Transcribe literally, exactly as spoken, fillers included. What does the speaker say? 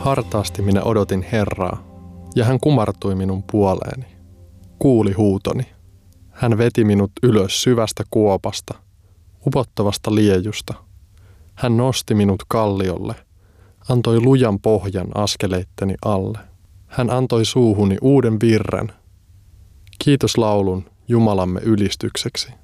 Hartaasti minä odotin Herraa, ja hän kumartui minun puoleeni. Kuuli huutoni. Hän veti minut ylös syvästä kuopasta, upottavasta liejusta. Hän nosti minut kalliolle, antoi lujan pohjan askeleitteni alle. Hän antoi suuhuni uuden virren, kiitoslaulun Jumalamme ylistykseksi.